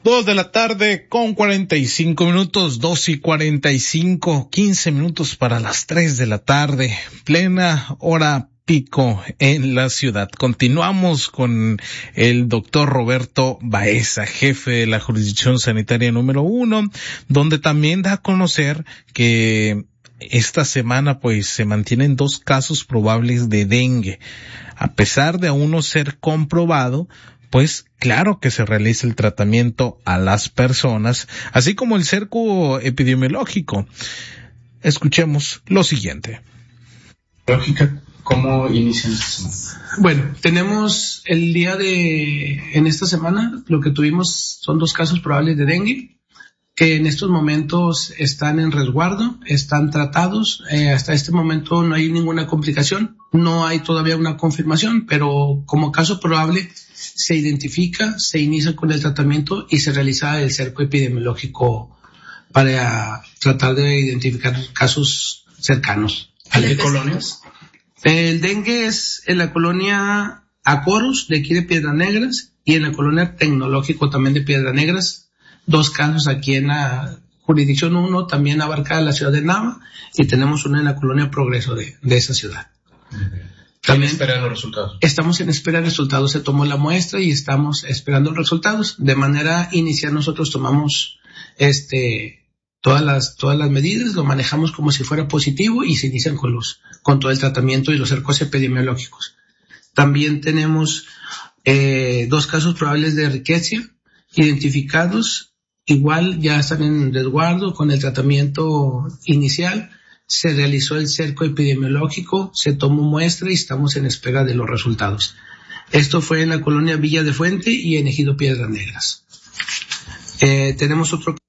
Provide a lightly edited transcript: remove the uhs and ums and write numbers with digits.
2:45 PM, 2:45, 15 minutos para las 3 de la tarde, plena hora pico en la ciudad. Continuamos con el doctor Roberto Baeza, jefe de la jurisdicción sanitaria número 1, donde también da a conocer que esta semana pues se mantienen 2 casos probables de dengue. A pesar de aún no ser comprobado, pues claro que se realiza el tratamiento a las personas, así como el cerco epidemiológico. Escuchemos lo siguiente. ¿Cómo inician esta semana? Bueno, tenemos en esta semana, lo que tuvimos son 2 casos probables de dengue, que en estos momentos están en resguardo, están tratados. Hasta este momento no hay ninguna complicación, no hay todavía una confirmación, pero como caso probable se identifica, se inicia con el tratamiento y se realiza el cerco epidemiológico para tratar de identificar casos cercanos. ¿A qué colonias? El dengue es en la colonia Acorus, de aquí de Piedras Negras, y en la colonia Tecnológico también de Piedras Negras. 2 casos aquí en la jurisdicción 1, también abarca la ciudad de Nava, y tenemos uno en la colonia Progreso de esa ciudad. También esperan los resultados. Estamos en espera de resultados. Se tomó la muestra y estamos esperando los resultados. De manera inicial nosotros tomamos todas las medidas, lo manejamos como si fuera positivo y se inician con todo el tratamiento y los cercos epidemiológicos. También tenemos 2 casos probables de riqueza identificados. Igual ya están en resguardo con el tratamiento inicial. Se realizó el cerco epidemiológico, se tomó muestra y estamos en espera de los resultados. Esto fue en la colonia Villa de Fuente y en Ejido Piedras Negras. Tenemos otro